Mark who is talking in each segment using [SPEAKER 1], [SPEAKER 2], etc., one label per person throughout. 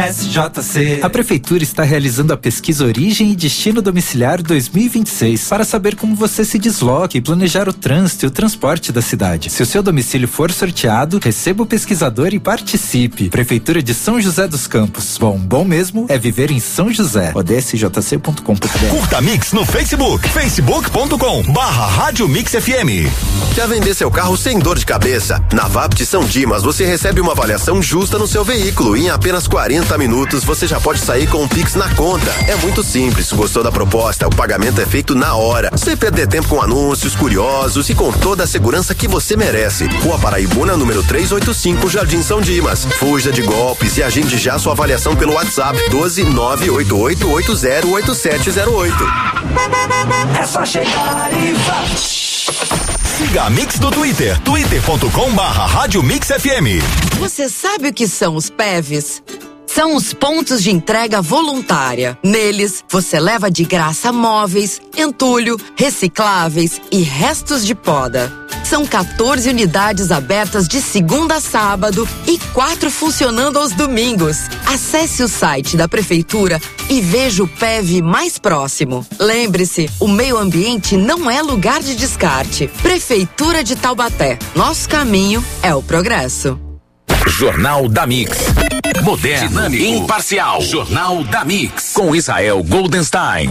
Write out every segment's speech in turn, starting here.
[SPEAKER 1] SJC. A Prefeitura está realizando a pesquisa Origem e Destino Domiciliar 2026 para saber como você se desloca e planejar o trânsito e o transporte da cidade. Se o seu domicílio for sorteado, receba o pesquisador e participe. Prefeitura de São José dos Campos. Bom mesmo é viver em São José. odsjc.com.br.
[SPEAKER 2] Curta a Mix no Facebook, facebook.com/Rádio Mix FM.
[SPEAKER 3] Quer vender seu carro sem dor de cabeça? Na Vapt São Dimas você recebe uma avaliação justa no seu veículo e em apenas 40 minutos você já pode sair com um Pix na conta. É muito simples. Gostou da proposta? O pagamento é feito na hora, sem perder tempo com anúncios curiosos e com toda a segurança que você merece. Rua Paraibuna, número 385, Jardim São Dimas. Fuja de golpes e agende já sua avaliação pelo WhatsApp 12988808708.
[SPEAKER 4] É só chegar e vai.
[SPEAKER 2] Siga a Mix no Twitter, twitter.com/Rádio Mix FM.
[SPEAKER 5] Você sabe o que são os PEVs? São os pontos de entrega voluntária. Neles, você leva de graça móveis, entulho, recicláveis e restos de poda. São 14 unidades abertas de segunda a sábado e 4 funcionando aos domingos. Acesse o site da Prefeitura e veja o PEV mais próximo. Lembre-se, o meio ambiente não é lugar de descarte. Prefeitura de Taubaté. Nosso caminho é o progresso.
[SPEAKER 6] Jornal da Mix. Moderno, dinâmico, imparcial. Jornal da Mix. Com Israel Goldenstein.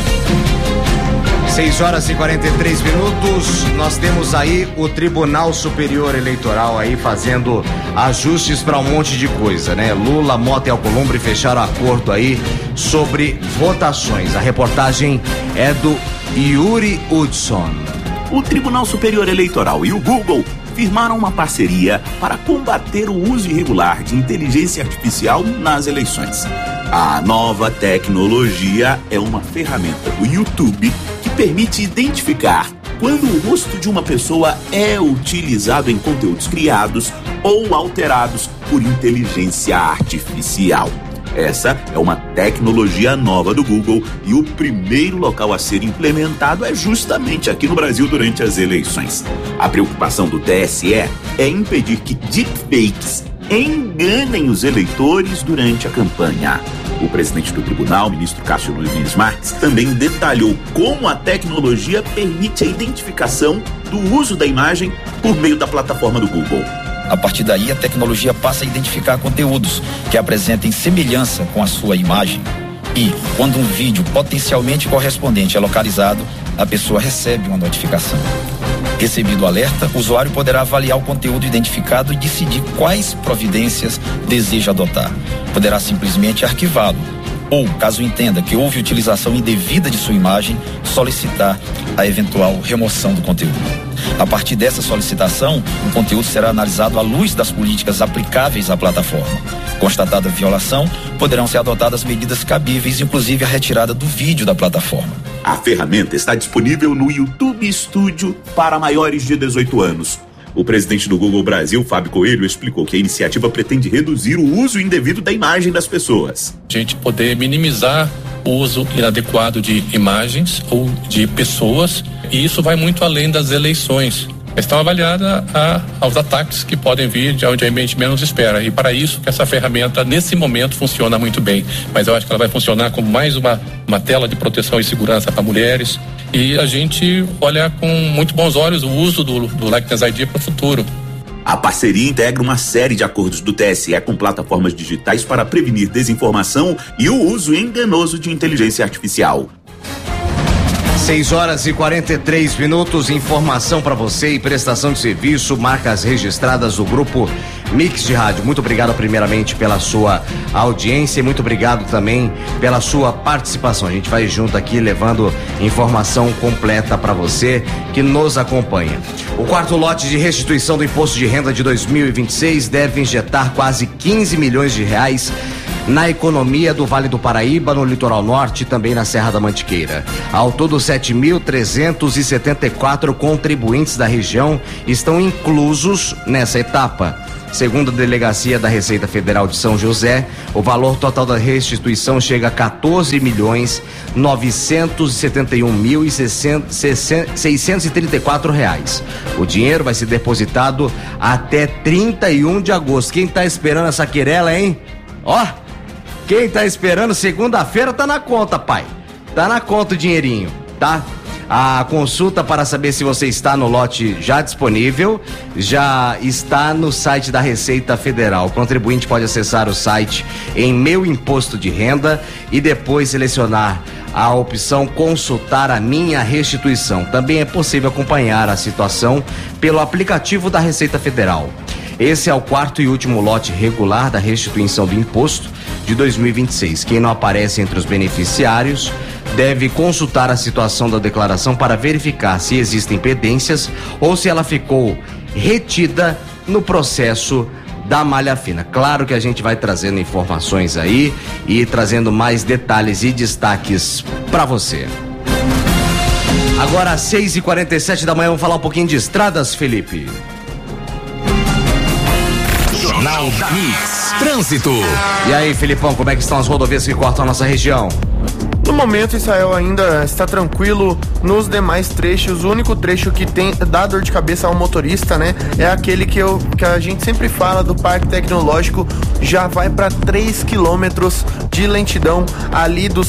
[SPEAKER 7] 6h43. Nós temos aí o Tribunal Superior Eleitoral aí fazendo ajustes para um monte de coisa, né? Lula, Mota e Alcolumbre fecharam acordo aí sobre votações. A reportagem é do Yuri Hudson.
[SPEAKER 8] O Tribunal Superior Eleitoral e o Google firmaram uma parceria para combater o uso irregular de inteligência artificial nas eleições. A nova tecnologia é uma ferramenta do YouTube que permite identificar quando o rosto de uma pessoa é utilizado em conteúdos criados ou alterados por inteligência artificial. Essa é uma tecnologia nova do Google e o primeiro local a ser implementado é justamente aqui no Brasil durante as eleições. A preocupação do TSE é impedir que deepfakes enganem os eleitores durante a campanha. O presidente do tribunal, ministro Cássio Nunes Marques, também detalhou como a tecnologia permite a identificação do uso da imagem por meio da plataforma do Google.
[SPEAKER 9] A partir daí, a tecnologia passa a identificar conteúdos que apresentem semelhança com a sua imagem. E, quando um vídeo potencialmente correspondente é localizado, a pessoa recebe uma notificação. Recebido o alerta, o usuário poderá avaliar o conteúdo identificado e decidir quais providências deseja adotar. Poderá simplesmente arquivá-lo. Ou, caso entenda que houve utilização indevida de sua imagem, solicitar a eventual remoção do conteúdo. A partir dessa solicitação, o conteúdo será analisado à luz das políticas aplicáveis à plataforma. Constatada a violação, poderão ser adotadas medidas cabíveis, inclusive a retirada do vídeo da plataforma.
[SPEAKER 8] A ferramenta está disponível no YouTube Studio para maiores de 18 anos. O presidente do Google Brasil, Fábio Coelho, explicou que a iniciativa pretende reduzir o uso indevido da imagem das pessoas.
[SPEAKER 10] A gente poder minimizar o uso inadequado de imagens ou de pessoas, e isso vai muito além das eleições. Estão avaliadas aos ataques que podem vir de onde a gente menos espera, e para isso que essa ferramenta nesse momento funciona muito bem, mas eu acho que ela vai funcionar como mais uma tela de proteção e segurança para mulheres, e a gente olha com muito bons olhos o uso do Likeness ID para o futuro.
[SPEAKER 8] A parceria integra uma série de acordos do TSE com plataformas digitais para prevenir desinformação e o uso enganoso de inteligência artificial.
[SPEAKER 7] 6h43, informação para você e prestação de serviço, marcas registradas do Grupo Mix de Rádio. Muito obrigado primeiramente pela sua audiência e muito obrigado também pela sua participação. A gente vai junto aqui levando informação completa para você que nos acompanha. O quarto lote de restituição do Imposto de Renda de 2026 deve injetar quase 15 milhões de reais na economia do Vale do Paraíba, no Litoral Norte e também na Serra da Mantiqueira. Ao todo, 7.374 contribuintes da região estão inclusos nessa etapa. Segundo a Delegacia da Receita Federal de São José, o valor total da restituição chega a 14.971.634 reais. O dinheiro vai ser depositado até 31 de agosto. Quem tá esperando essa querela, hein? Ó, Quem tá esperando segunda-feira tá na conta, pai. Tá na conta o dinheirinho, tá? A consulta para saber se você está no lote já disponível já está no site da Receita Federal. O contribuinte pode acessar o site em Meu Imposto de Renda e depois selecionar a opção Consultar a Minha Restituição. Também é possível acompanhar a situação pelo aplicativo da Receita Federal. Esse é o 4º e último lote regular da restituição do imposto de 2026. Quem não aparece entre os beneficiários deve consultar a situação da declaração para verificar se existem pendências ou se ela ficou retida no processo da malha fina. Claro que a gente vai trazendo informações aí e trazendo mais detalhes e destaques para você. Agora às 6h47 da manhã vamos falar um pouquinho de estradas, Felipe.
[SPEAKER 6] Jornal da Mix. Trânsito.
[SPEAKER 7] E aí, Felipão, como é que estão as rodovias que cortam a nossa região?
[SPEAKER 11] No momento, Israel ainda está tranquilo nos demais trechos. O único trecho que dá dor de cabeça ao motorista, né? É aquele que a gente sempre fala do Parque Tecnológico. Já vai para 3 quilômetros de lentidão ali do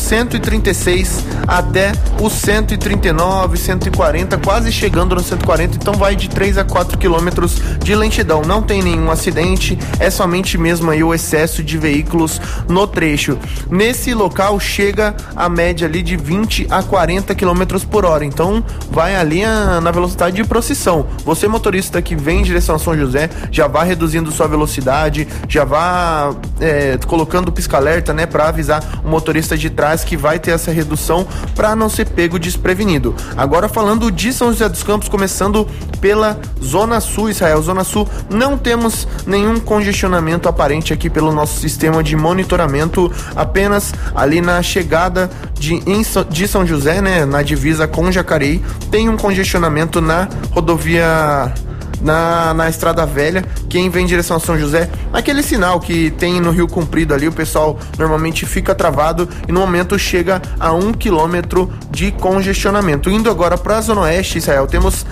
[SPEAKER 11] 136 até o 139, 140, quase chegando no 140. Então vai de 3 a 4 quilômetros de lentidão. Não tem nenhum acidente, é somente mesmo aí o excesso de veículos no trecho. Nesse local chega a média ali de 20 a 40 quilômetros por hora. Então vai ali na velocidade de procissão. Você, motorista que vem em direção a São José, já vá reduzindo sua velocidade, já vá colocando o pisca-alerta, né, para avisar o motorista de trás que vai ter essa redução para não ser pego desprevenido. Agora falando de São José dos Campos, começando pela Zona Sul, Israel. Zona Sul, não temos nenhum congestionamento aparente aqui pelo nosso sistema de monitoramento, apenas ali na chegada de São José, né, na divisa com Jacareí, tem um congestionamento na rodovia na Estrada Velha. Quem vem em direção a São José, aquele sinal que tem no Rio Comprido ali, o pessoal normalmente fica travado e no momento chega a 1 quilômetro de congestionamento. Indo agora para a Zona Oeste, Israel, temos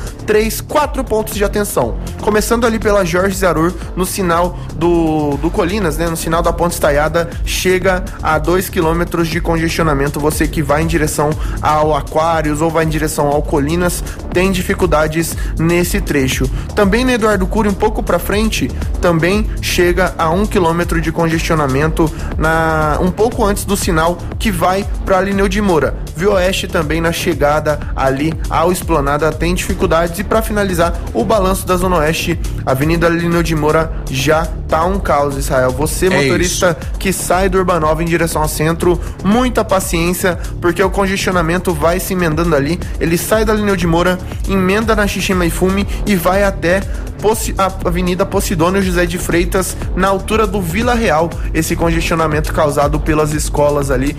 [SPEAKER 11] 4 pontos de atenção. Começando ali pela Jorge Zarur, no sinal do Colinas, né, no sinal da Ponte Estaiada, chega a 2 quilômetros de congestionamento. Você que vai em direção ao Aquários ou vai em direção ao Colinas, tem dificuldades nesse trecho. Também na Eduardo Cury, um pouco para frente, também chega a 1 quilômetro de congestionamento um pouco antes do sinal que vai para Lineu de Moura. Via Oeste também na chegada ali ao Esplanada tem dificuldades. E para finalizar o balanço da Zona Oeste, Avenida Lineu de Moura já tá um caos, Israel. Você, motorista que sai do Urbanova em direção ao centro, muita paciência, porque o congestionamento vai se emendando ali. Ele sai da Lineu de Moura, emenda na Xiximaifume e vai até a Avenida Posidônio José de Freitas, na altura do Vila Real. Esse congestionamento causado pelas escolas ali,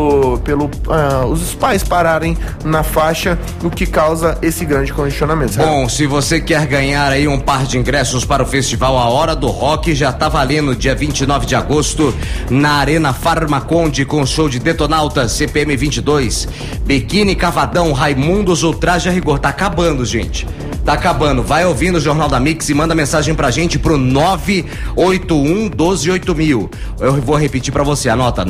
[SPEAKER 11] os pais pararem na faixa, o que causa esse grande congestionamento. Sabe?
[SPEAKER 7] Bom, se você quer ganhar aí um par de ingressos para o festival A Hora do Rock, já tá valendo dia 29 de agosto na Arena Farmaconde, com show de Detonautas, CPM 22, Biquíni Cavadão, Raimundos, Ultraje a Rigor. Tá acabando, gente. Tá acabando. Vai ouvindo o Jornal da Mix e manda mensagem pra gente pro 981-12-8000. Eu vou repetir pra você, anota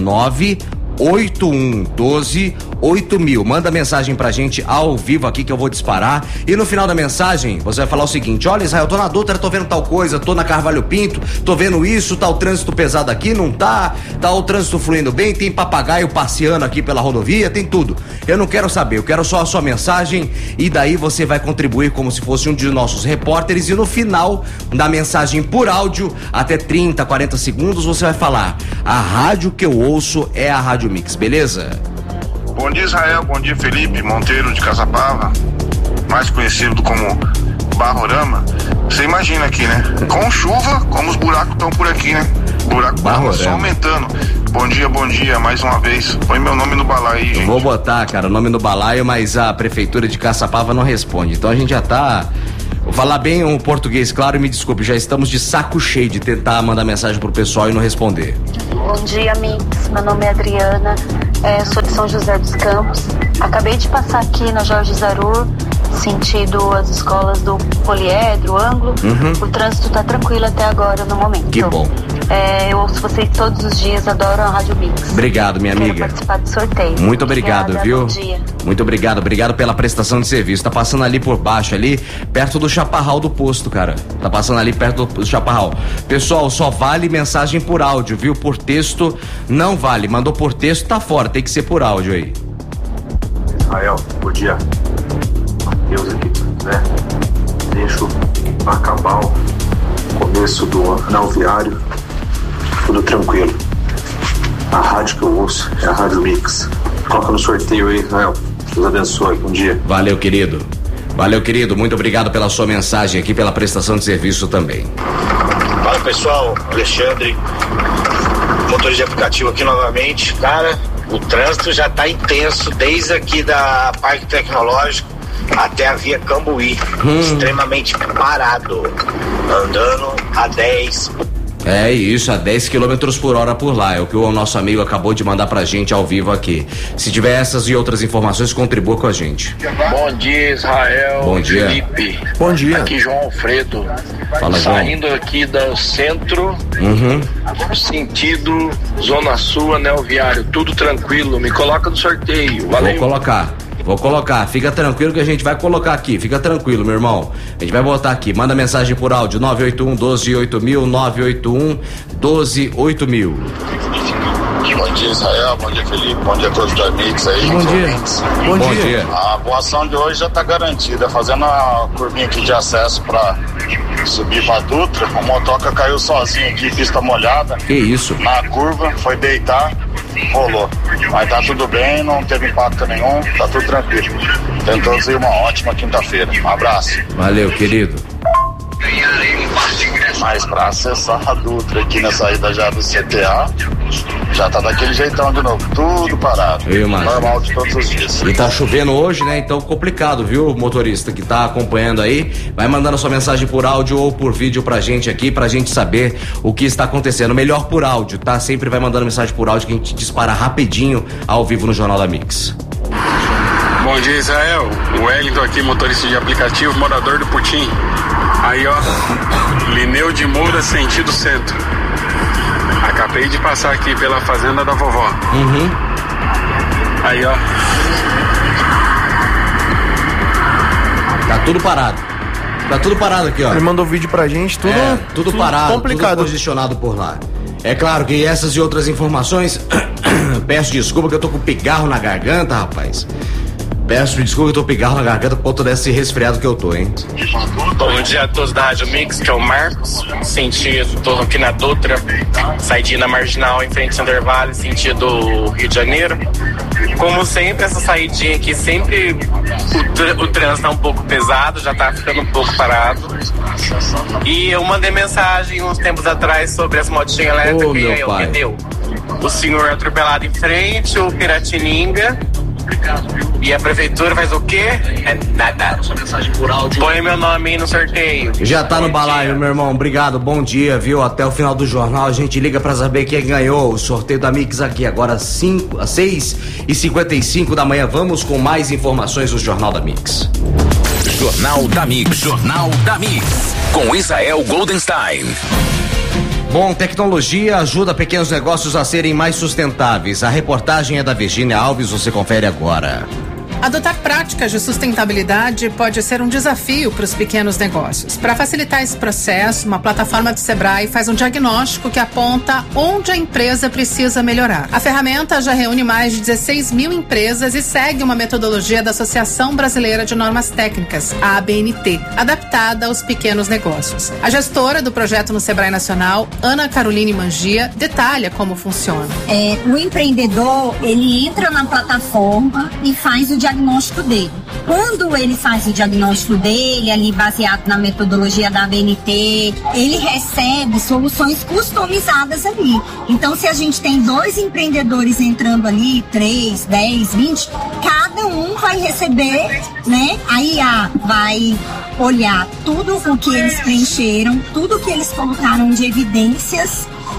[SPEAKER 7] 981-12-8000. Manda mensagem pra gente ao vivo aqui que eu vou disparar. E no final da mensagem, você vai falar o seguinte: olha, Israel, tô na Dutra, tô vendo tal coisa, tô na Carvalho Pinto, tô vendo isso, tá o trânsito pesado aqui, não tá? Tá o trânsito fluindo bem, tem papagaio passeando aqui pela rodovia, tem tudo. Eu não quero saber, eu quero só a sua mensagem e daí você vai contribuir como se fosse um de nossos repórteres e no final da mensagem por áudio, até 30, 40 segundos, você vai falar: a rádio que eu ouço é a Rádio Mix, beleza?
[SPEAKER 12] Bom dia, Israel, bom dia, Felipe Monteiro de Caçapava, mais conhecido como Barrorama. Você imagina aqui, né? Com chuva, como os buracos estão por aqui, né? Buraco só aumentando. Bom dia, mais uma vez. Põe meu nome no balaio aí, gente.
[SPEAKER 7] Vou botar, cara, o nome no balaio, mas a prefeitura de Caçapava não responde. Então a gente já tá... Vou falar bem o português, claro, e me desculpe, já estamos de saco cheio de tentar mandar mensagem pro pessoal e não responder.
[SPEAKER 13] Bom dia, Mix. Meu nome é Adriana. Sou de São José dos Campos. Acabei de passar aqui na Jorge Zarur, sentido as escolas do Poliedro, Ângulo. O trânsito tá tranquilo até agora no momento.
[SPEAKER 7] Que bom.
[SPEAKER 13] Eu ouço vocês todos os dias, adoro a Rádio Mix.
[SPEAKER 7] Obrigado, minha amiga.
[SPEAKER 13] Quero participar do sorteio.
[SPEAKER 7] Muito obrigado,
[SPEAKER 13] obrigada,
[SPEAKER 7] viu?
[SPEAKER 13] bom dia.
[SPEAKER 7] Muito obrigado pela prestação de serviço. Tá passando ali por baixo, ali, perto do chaparral do posto, cara. Tá passando ali perto do chaparral. Pessoal, só vale mensagem por áudio, viu? Por texto não vale. Mandou por texto, tá fora, tem que ser por áudio aí.
[SPEAKER 14] Israel, bom dia. Deus aqui, né? Deixo acabar o começo do anel viário, tudo tranquilo. A rádio que eu ouço é a Rádio Mix. Coloca no sorteio aí, Israel. Deus abençoe, bom dia.
[SPEAKER 7] Valeu, querido. Muito obrigado pela sua mensagem aqui, pela prestação de serviço também.
[SPEAKER 15] Fala, pessoal, Alexandre, motorista de aplicativo aqui novamente. Cara, o trânsito já tá intenso desde aqui da Parque Tecnológico até a via Cambuí, extremamente parado, andando a 10.
[SPEAKER 7] É isso, a 10 km por hora por lá, é o que o nosso amigo acabou de mandar pra gente ao vivo aqui. Se tiver essas e outras informações, contribua com a gente.
[SPEAKER 16] Bom dia, Israel.
[SPEAKER 7] Bom dia.
[SPEAKER 16] Felipe.
[SPEAKER 11] Bom dia.
[SPEAKER 16] Aqui João Alfredo.
[SPEAKER 7] Fala, João.
[SPEAKER 16] Saindo aqui do centro, sentido Zona Sul, anel viário, tudo tranquilo. Me coloca no sorteio. Valeu.
[SPEAKER 7] Vou colocar, fica tranquilo que a gente vai colocar aqui, fica tranquilo, meu irmão. A gente vai botar aqui, manda mensagem por áudio, 981-12-8000, 981-12-8000.
[SPEAKER 17] Bom dia, Israel, bom dia, Felipe, bom dia a todos os amigos aí.
[SPEAKER 7] Bom dia.
[SPEAKER 17] A boa ação de hoje já tá garantida, fazendo a curvinha aqui de acesso pra subir pra Dutra, a motoca caiu sozinha aqui, pista molhada.
[SPEAKER 7] Que isso?
[SPEAKER 17] Na curva, foi deitar, rolou. Mas tá tudo bem, não teve impacto nenhum, tá tudo tranquilo. Tentam todos aí uma ótima quinta-feira. Um abraço.
[SPEAKER 7] Valeu, querido.
[SPEAKER 17] Mas pra acessar a Dutra aqui na saída já do CTA, já tá daquele jeitão de novo, tudo parado. Normal de todos os dias.
[SPEAKER 7] E tá chovendo hoje, né? Então complicado, viu, motorista que tá acompanhando aí. Vai mandando a sua mensagem por áudio ou por vídeo pra gente aqui, pra gente saber o que está acontecendo. Melhor por áudio, tá? Sempre vai mandando mensagem por áudio que a gente dispara rapidinho ao vivo no Jornal da Mix.
[SPEAKER 18] Bom dia, Israel. O Wellington aqui, motorista de aplicativo, morador do Putim. Aí, ó, Lineu de Moura, sentido centro. Acabei de passar aqui pela fazenda da vovó. Aí, ó.
[SPEAKER 7] Tá tudo parado. Tá tudo parado aqui, ó.
[SPEAKER 11] Ele mandou vídeo pra gente,
[SPEAKER 7] tudo parado,
[SPEAKER 11] complicado.
[SPEAKER 7] tudo congestionado por lá. É claro que essas e outras informações, peço desculpa que eu tô com pigarro na garganta, rapaz. Peço desculpa que eu tô pigarro na garganta por conta desse resfriado que eu tô, hein?
[SPEAKER 16] Bom dia a todos da Rádio Mix, que é o Marcos, sentido, tô aqui na Dutra, saidinha na Marginal, em frente ao Sander Vale, sentido Rio de Janeiro. Como sempre, essa saidinha aqui, sempre o trânsito tá um pouco pesado, já tá ficando um pouco parado. E eu mandei mensagem uns tempos atrás sobre as motinhas elétricas e aí, o que deu? O senhor atropelado em frente, o Piratininga. E a prefeitura faz o quê? É nada. Põe meu nome aí no sorteio.
[SPEAKER 7] Já tá no balaio, meu irmão. Obrigado, bom dia, viu? Até o final do jornal a gente liga pra saber quem ganhou o sorteio da Mix aqui. Agora 6h55 da manhã. Vamos com mais informações do Jornal da Mix.
[SPEAKER 6] Jornal da Mix. Jornal da Mix. Com Israel Goldenstein.
[SPEAKER 7] Bom, tecnologia ajuda pequenos negócios a serem mais sustentáveis. A reportagem é da Virgínia Alves, você confere agora.
[SPEAKER 19] Adotar práticas de sustentabilidade pode ser um desafio para os pequenos negócios. Para facilitar esse processo, uma plataforma do Sebrae faz um diagnóstico que aponta onde a empresa precisa melhorar. A ferramenta já reúne mais de 16 mil empresas e segue uma metodologia da Associação Brasileira de Normas Técnicas, a ABNT, adaptada aos pequenos negócios. A gestora do projeto no Sebrae Nacional, Ana Caroline Mangia, detalha como funciona.
[SPEAKER 20] O empreendedor, ele entra na plataforma e faz o diagnóstico dele. Quando ele faz o diagnóstico dele, ali baseado na metodologia da ABNT, ele recebe soluções customizadas ali. Então, se a gente tem 2 empreendedores entrando ali, 3, 10, 20, cada um vai receber, né? A IA vai olhar tudo o que eles preencheram, tudo que eles colocaram de evidências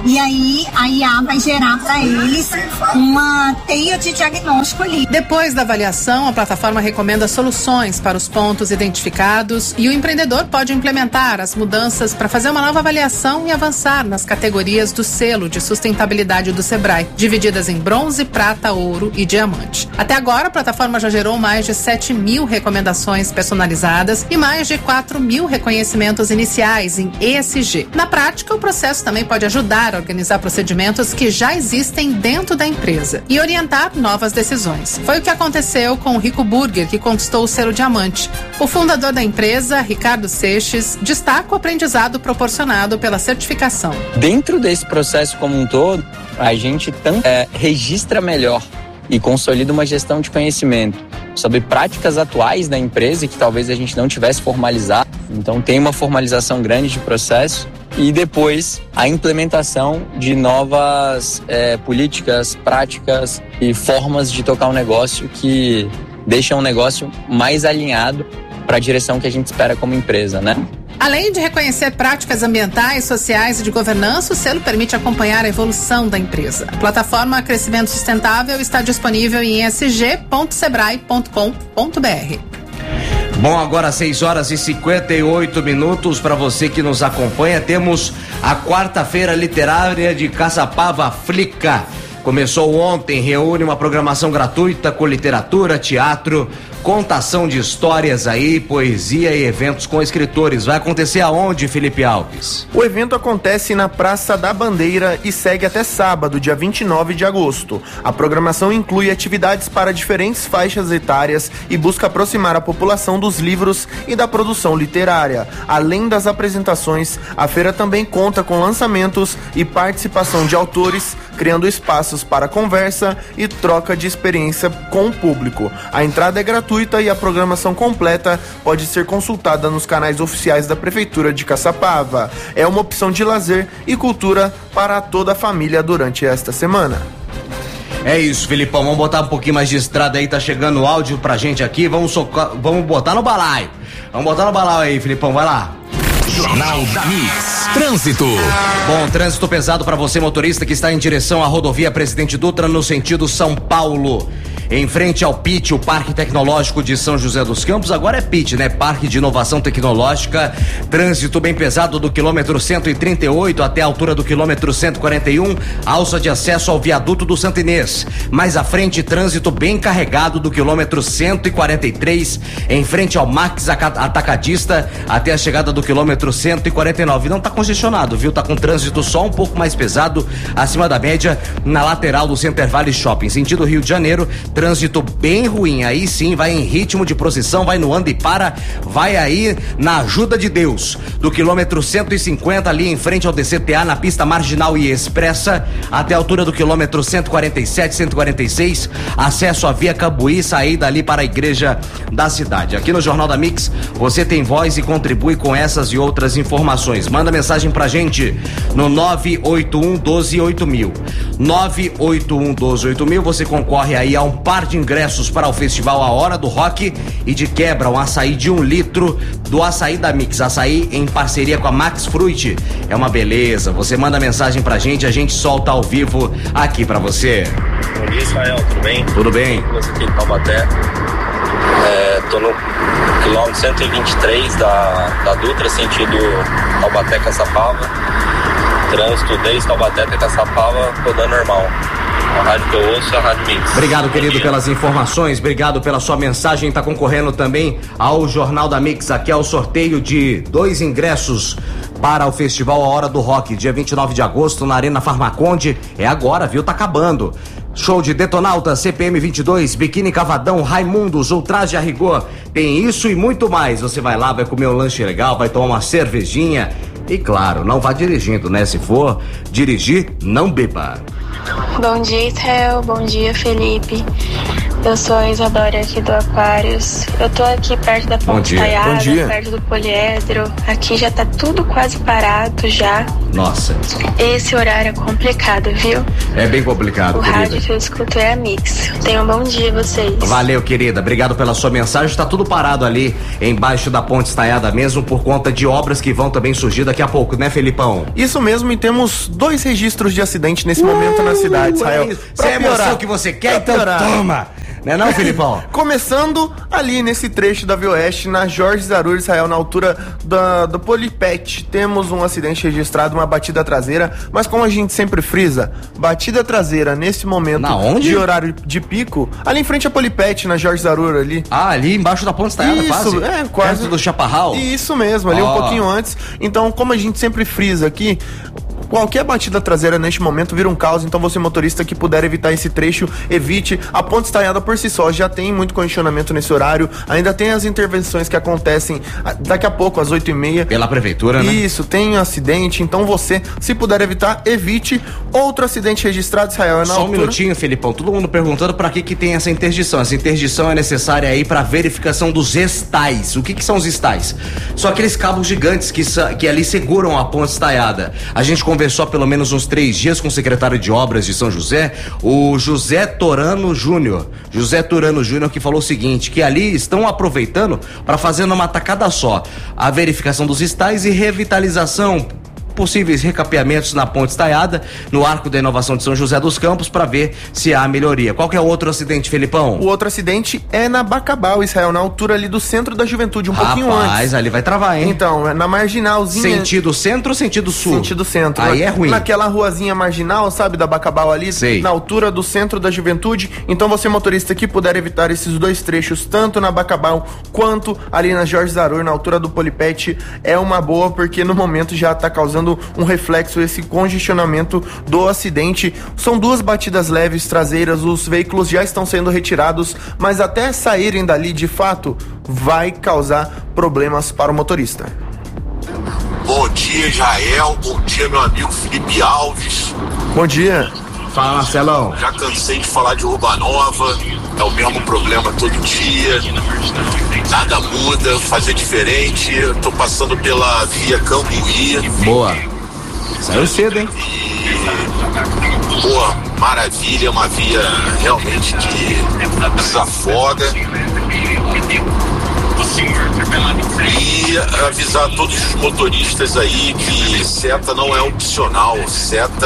[SPEAKER 20] e aí a IA vai gerar para eles uma teia de diagnóstico ali.
[SPEAKER 19] Depois da avaliação, a plataforma recomenda soluções para os pontos identificados e o empreendedor pode implementar as mudanças para fazer uma nova avaliação e avançar nas categorias do selo de sustentabilidade do Sebrae, divididas em bronze, prata, ouro e diamante. Até agora, a plataforma já gerou mais de 7.000 recomendações personalizadas e mais de 4.000 reconhecimentos iniciais em ESG. Na prática, o processo também pode ajudar a organizar procedimentos que já existem dentro da empresa e orientar novas decisões. Foi o que aconteceu com o Rico Burger, que conquistou o selo diamante. O fundador da empresa, Ricardo Seixas, destaca o aprendizado proporcionado pela certificação.
[SPEAKER 21] Dentro desse processo como um todo, a gente registra melhor e consolida uma gestão de conhecimento sobre práticas atuais da empresa que talvez a gente não tivesse formalizado. Então tem uma formalização grande de processo e depois a implementação de novas políticas, práticas e formas de tocar um negócio que deixam um negócio mais alinhado para a direção que a gente espera como empresa, né?
[SPEAKER 19] Além de reconhecer práticas ambientais, sociais e de governança, o selo permite acompanhar a evolução da empresa. A plataforma Crescimento Sustentável está disponível em esg.sebrae.com.br.
[SPEAKER 7] Bom, agora 6h58 para você que nos acompanha. Temos a quarta-feira literária de Caçapava Flica. Começou ontem, reúne uma programação gratuita com literatura, teatro, contação de histórias aí, poesia e eventos com escritores. Vai acontecer aonde, Felipe Alves?
[SPEAKER 11] O evento acontece na Praça da Bandeira e segue até sábado, dia 29 de agosto. A programação inclui atividades para diferentes faixas etárias e busca aproximar a população dos livros e da produção literária. Além das apresentações, a feira também conta com lançamentos e participação de autores, criando espaços para conversa e troca de experiência com o público. A entrada é gratuita e a programação completa pode ser consultada nos canais oficiais da Prefeitura de Caçapava. É uma opção de lazer e cultura para toda a família durante esta semana.
[SPEAKER 7] É isso, Filipão, vamos botar um pouquinho mais de estrada aí, tá chegando o áudio pra gente aqui, vamos botar no balaio. Vamos botar no balaio aí, Filipão, vai lá.
[SPEAKER 6] Jornal da Mix. Trânsito.
[SPEAKER 7] Bom, trânsito pesado para você, motorista que está em direção à rodovia Presidente Dutra no sentido São Paulo. Em frente ao PIT, o Parque Tecnológico de São José dos Campos, agora é PIT, né? Parque de Inovação Tecnológica. Trânsito bem pesado do quilômetro 138 até a altura do quilômetro 141, alça de acesso ao viaduto do Santo Inês. Mais à frente, trânsito bem carregado do quilômetro 143, em frente ao Max Atacadista, até a chegada do quilômetro 149. Não tá congestionado, viu? Tá com trânsito só um pouco mais pesado, acima da média, na lateral do Center Valley Shopping, sentido Rio de Janeiro. Trânsito bem ruim, aí sim, vai em ritmo de procissão, vai no anda e para, vai aí na ajuda de Deus, do quilômetro 150 ali em frente ao DCTA, na pista marginal e expressa, até a altura do quilômetro 147, 146, acesso à via Cambuí, saída ali para a igreja da cidade. Aqui no Jornal da Mix, você tem voz e contribui com essas e outras informações. Manda mensagem pra gente no 981-12-8000. 981-12-8000, você concorre aí a um par de ingressos para o festival A Hora do Rock e de quebra um açaí de 1 litro do Açaí da Mix, açaí em parceria com a Max Fruit. É uma beleza, você manda mensagem pra gente, a gente solta ao vivo aqui pra você.
[SPEAKER 22] Bom dia, Israel, tudo bem?
[SPEAKER 7] Tudo bem.
[SPEAKER 22] Você aqui de Taubaté. Tô no quilômetro 123 da Dutra, sentido Taubaté-Caçapava. Trânsito desde Taubaté até Caçapava, rodando normal. A rádio que eu ouço é a Rádio Mix.
[SPEAKER 7] Obrigado, querido, pelas informações, obrigado pela sua mensagem. Tá concorrendo também ao Jornal da Mix. Aqui é o sorteio de 2 ingressos para o Festival A Hora do Rock, dia 29 de agosto, na Arena Farmaconde. É agora, viu? Tá acabando. Show de Detonauta, CPM 22, Biquíni Cavadão, Raimundos, Ultraje a Rigor. Tem isso e muito mais. Você vai lá, vai comer um lanche legal, vai tomar uma cervejinha. E claro, não vá dirigindo, né? Se for dirigir, não beba.
[SPEAKER 23] Bom dia, Israel. Bom dia, Felipe. Eu sou a Isadora aqui do Aquários. Eu tô aqui perto da Ponte Taiada, perto do Poliedro. Aqui já tá tudo quase parado já.
[SPEAKER 7] Nossa.
[SPEAKER 23] Esse horário é complicado, viu?
[SPEAKER 7] É bem complicado,
[SPEAKER 23] O
[SPEAKER 7] querida.
[SPEAKER 23] rádio que eu escuto é a Mix. Tenham um bom dia vocês.
[SPEAKER 7] Valeu, querida. Obrigado pela sua mensagem. Tá tudo parado ali embaixo da ponte estaiada mesmo por conta de obras que vão também surgir daqui a pouco, né, Felipão?
[SPEAKER 11] Isso mesmo, e temos 2 registros de acidente nesse momento na cidade, Israel.
[SPEAKER 7] Se é a emoção que você quer, então toma. Né não, Felipão?
[SPEAKER 11] Começando ali nesse trecho da Via Oeste, na Jorge Zarur, Israel, na altura do Polipet, temos um acidente registrado, uma batida traseira, mas como a gente sempre frisa, batida traseira nesse momento de horário de pico, ali em frente a Polipet, na Jorge Zarur ali.
[SPEAKER 7] Ah, ali embaixo da ponte estaiada, quase?
[SPEAKER 11] É, quase.
[SPEAKER 7] Perto do Chaparral?
[SPEAKER 11] Isso mesmo, ali um pouquinho antes. Então, como a gente sempre frisa aqui, qualquer batida traseira neste momento vira um caos, então você motorista que puder evitar esse trecho, evite. A ponte estaiada por si só já tem muito congestionamento nesse horário, ainda tem as intervenções que acontecem daqui a pouco às 8h30.
[SPEAKER 7] Pela prefeitura, né?
[SPEAKER 11] Isso, tem um acidente, então você, se puder evitar, evite. Outro acidente registrado, Israel, é na
[SPEAKER 7] Só
[SPEAKER 11] altura...
[SPEAKER 7] um minutinho, Felipão, todo mundo perguntando pra que tem essa interdição. Essa interdição é necessária aí pra verificação dos estais. O que são os estais? São aqueles cabos gigantes que ali seguram a ponte estaiada. A gente conversou há pelo menos uns 3 dias com o secretário de obras de São José, o José Torano Júnior. José Torano Júnior, que falou o seguinte, que ali estão aproveitando para fazer numa tacada só a verificação dos estais e revitalização, possíveis recapeamentos na ponte estaiada, no Arco da Inovação de São José dos Campos, para ver se há melhoria. Qual que é o outro acidente, Felipão?
[SPEAKER 11] O outro acidente é na Bacabal, Israel, na altura ali do Centro da Juventude, um pouquinho antes.
[SPEAKER 7] Rapaz, ali vai travar, hein?
[SPEAKER 11] Então, é na marginalzinha.
[SPEAKER 7] Sentido centro ou sentido sul?
[SPEAKER 11] Sentido centro.
[SPEAKER 7] Aí é ruim.
[SPEAKER 11] Naquela ruazinha marginal, sabe, da Bacabal ali,
[SPEAKER 7] sei,
[SPEAKER 11] na altura do Centro da Juventude. Então você, motorista, que puder evitar esses 2 trechos, tanto na Bacabal quanto ali na Jorge Zarur, na altura do Polipet, é uma boa, porque no momento já tá causando um reflexo esse congestionamento do acidente. São 2 batidas leves traseiras, os veículos já estão sendo retirados, mas até saírem dali, de fato, vai causar problemas para o motorista.
[SPEAKER 1] Bom dia, Israel. Bom dia, meu amigo Felipe Alves.
[SPEAKER 11] Bom dia.
[SPEAKER 7] Fala, Marcelão.
[SPEAKER 1] Já cansei de falar de Urbanova, é o mesmo problema todo dia, nada muda, fazer diferente. Eu tô passando pela via Cambuí.
[SPEAKER 7] Boa. Saiu cedo, hein?
[SPEAKER 1] Pô, maravilha, uma via realmente que desafoga. E avisar todos os motoristas aí que seta não é opcional, seta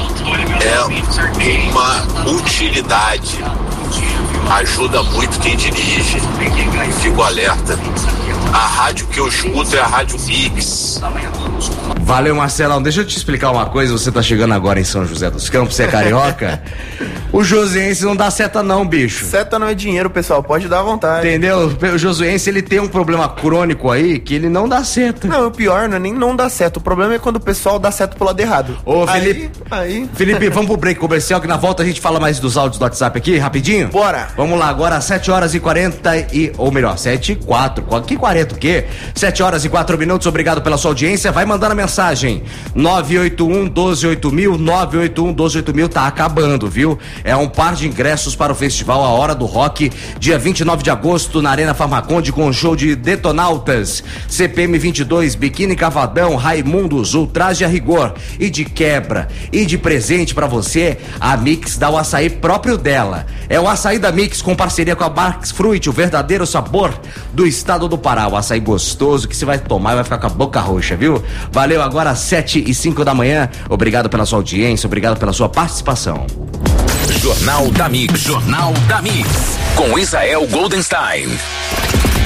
[SPEAKER 1] é uma utilidade, ajuda muito quem dirige. Fico alerta. A rádio que eu escuto é a Rádio Mix.
[SPEAKER 7] Valeu, Marcelão. Deixa eu te explicar uma coisa. Você tá chegando agora em São José dos Campos, você é carioca? O josuense não dá seta não, bicho.
[SPEAKER 11] Seta não é dinheiro, pessoal, pode dar à vontade.
[SPEAKER 7] Entendeu? O josuense, ele tem um problema crônico aí que ele não dá seta.
[SPEAKER 11] Não, o pior não é nem não dar seta, o problema é quando o pessoal dá seta pro lado errado.
[SPEAKER 7] Ô, Felipe, Felipe, vamos pro break comercial, que na volta a gente fala mais dos áudios do WhatsApp aqui, rapidinho?
[SPEAKER 11] Bora.
[SPEAKER 7] Vamos lá, agora 7h40 ou melhor, 7h04, que 40 o quê? 7h04, obrigado pela sua audiência, vai mandando a mensagem, 981-128000, 981-128000, tá acabando, viu? É um par de ingressos para o festival A Hora do Rock, dia 29 de agosto, na Arena Farmaconde, com show de Detonautas, CPM 22, Biquíni Cavadão, Raimundos, Ultraje a Rigor, e de quebra, e de presente pra você, a Mix dá o açaí próprio dela. É o açaí da Mix, com parceria com a Barks Fruit, o verdadeiro sabor do estado do Pará, o açaí gostoso que você vai tomar e vai ficar com a boca roxa, viu? Valeu, agora 7h05 da manhã, obrigado pela sua audiência, obrigado pela sua participação.
[SPEAKER 6] Jornal da Mix. Jornal da Mix. Com Israel Goldenstein.